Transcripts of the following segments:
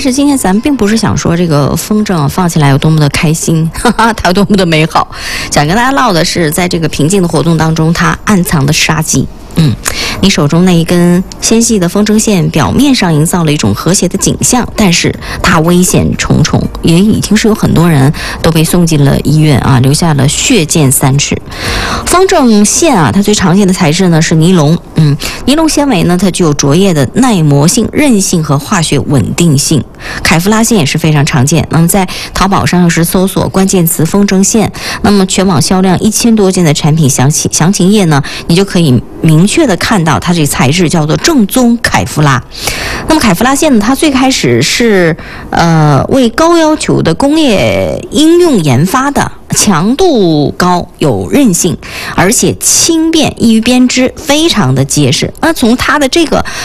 是今天咱们并不是想说这个风筝放起来有多么的开心，它有多么的美好，想跟大家唠的是在这个平静的活动当中它暗藏的杀机。你手中那一根纤细的风筝线表面上营造了一种和谐的景象，但是它危险重重，也已经是有很多人都被送进了医院啊，留下了血溅3尺。风筝线啊，它最常见的材质呢是尼龙，尼龙纤维呢它具有卓越的耐磨性、韧性和化学稳定性。凯夫拉线也是非常常见，那么在淘宝上要是搜索关键词风筝线，那么全网销量1000多件的产品详情页呢，你就可以明确的看到它这个材质叫做正宗凯夫拉。那么凯夫拉线呢，它最开始是为高要求的工业应用研发的，强度高，有韧性，而且轻便，易于编织，非常的结实。那从它的这个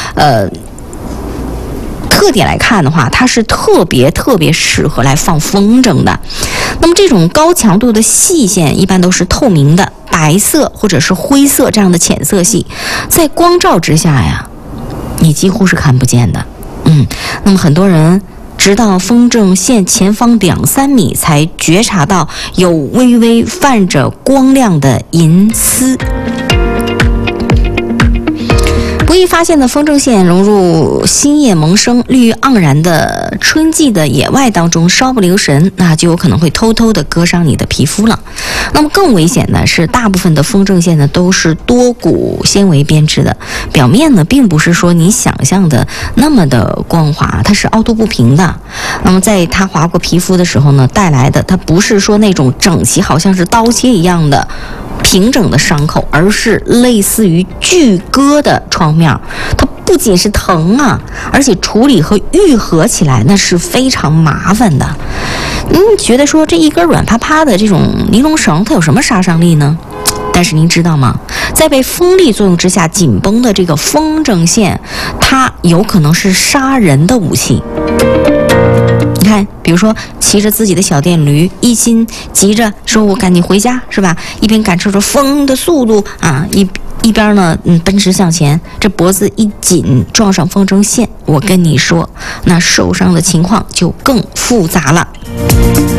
特点来看的话，它是特别适合来放风筝的。那么这种高强度的细线一般都是透明的，白色或者是灰色这样的浅色系，在光照之下呀，你几乎是看不见的。那么很多人直到风筝线前方2-3米才觉察到有微微泛着光亮的银丝。不易发现的风筝线融入新叶萌生、绿意盎然的春季的野外当中，稍不留神，那就有可能会偷偷的割伤你的皮肤了。那么更危险的是，大部分的风筝线呢都是多股纤维编织的，表面呢并不是说你想象的那么的光滑，它是凹凸不平的。那么在它划过皮肤的时候呢，带来的它不是说那种整齐好像是刀切一样的平整的伤口，而是类似于锯割的创面。它不仅是疼啊，而且处理和愈合起来那是非常麻烦的。觉得说这一根软趴趴的这种尼龙绳它有什么杀伤力呢？但是您知道吗，在被风力作用之下紧绷的这个风筝线，它有可能是杀人的武器。你看，比如说骑着自己的小电驴，一心急着说我赶紧回家，是吧？一边感受着风的速度啊，一边呢奔驰向前，这脖子一紧撞上风筝线，我跟你说，那受伤的情况就更复杂了。